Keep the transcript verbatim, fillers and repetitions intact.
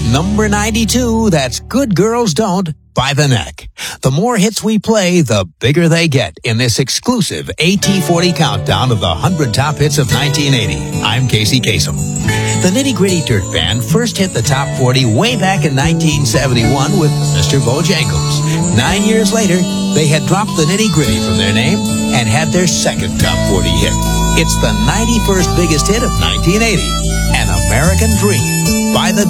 Number ninety-two, that's Good Girls Don't by The Neck. The more hits we play, the bigger they get in this exclusive A T forty countdown of the one hundred top hits of nineteen eighty. I'm Casey Kasem. The Nitty Gritty Dirt Band first hit the top forty way back in nineteen seventy-one with Mister Bojangles. Nine years later, they had dropped the Nitty Gritty from their name and had their second top forty hit. It's the ninety-first biggest hit of nineteen eighty, An American Dream by the